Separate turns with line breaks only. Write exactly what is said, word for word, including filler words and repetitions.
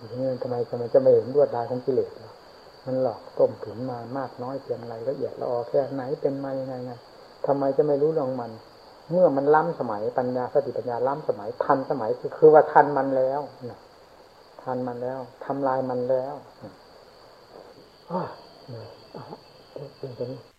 ทีนี้ทำไมทำไมจะไม่เห็นลวดลายของกิเลสมันหลอกต้มถึงมามากน้อยเพียงไรละเอียดละออแค่ไหนเป็นมายังไงไงทำไมจะไม่รู้เรื่องมันเมื่อมันล้ำสมัยปัญญาสติปัญญาล้ำสมัยทันสมัยคือคือว่าทันมันแล้วนะทันมันแล้วทำลายมันแล้วอ๋อเนี่ยเป็นอย่างนี้